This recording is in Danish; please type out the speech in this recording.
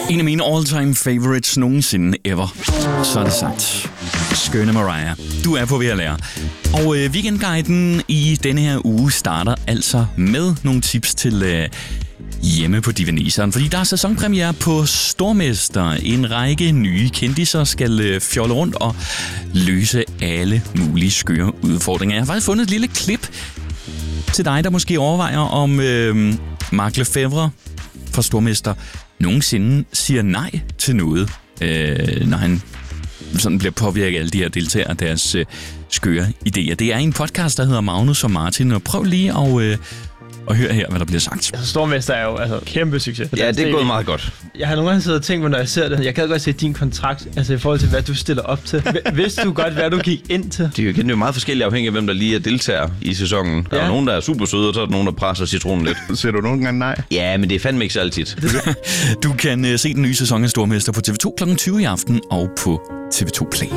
En af mine all-time favorites nogensinde ever. Så er det sagt. Skønne Mariah. Du er på ved at lære. Og weekendguiden i denne her uge starter altså med nogle tips til hjemme på Divaniseren. Fordi der er sæsonpremiere på Stormester. En række nye kendiser skal fjolle rundt og løse alle mulige skøre udfordringer. Jeg har faktisk fundet et lille klip til dig, der måske overvejer om Mark Lefebvre fra Stormester nogensinde siger nej til noget, når han sådan bliver påvirket af alle de her deltagere og deres skøre idéer. Det er en podcast, der hedder Magnus og Martin, og prøv lige at høre her, hvad der bliver sagt. Stormester er jo kæmpe succes. Ja, det er gået meget godt. Jeg har nogle gange siddet og tænkt, når jeg ser det, jeg kan godt se din kontrakt, i forhold til, hvad du stiller op til. Vidste du godt, hvad du gik ind til? Det er jo meget forskelligt afhængigt af, hvem der lige er deltager i sæsonen. Der er nogen, der er super søde, og så er der nogen, der presser citronen lidt. Ser du nogle gange nej? Ja, men det er fandme ikke så altid. Du kan se den nye sæson af Stormester på TV2 kl. 20 i aften og på TV2 Play.